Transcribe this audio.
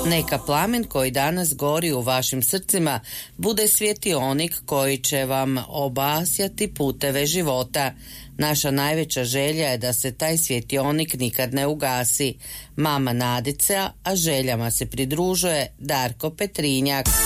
Neka plamen koji danas gori u vašim srcima bude svjetionik koji će vam obasjati puteve života. Naša najveća želja je da se taj svjetionik nikad ne ugasi. Mama Nadica, a željama se pridružuje Darko Petrinjak.